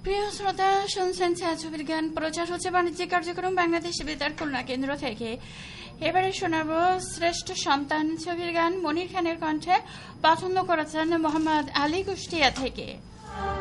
প্রিয় শ্রোতা, শুনছেন ছায়াছবির গান। প্রচার হচ্ছে বাণিজ্যিক কার্যক্রম বাংলাদেশ বেতার খুলনা কেন্দ্র থেকে। এবারে শোনাবো শ্রেষ্ঠ সন্তান ছবির গান। মনির খানের কণ্ঠে পছন্দ করেছেন মোহাম্মদ আলী কুষ্টিয়া থেকে।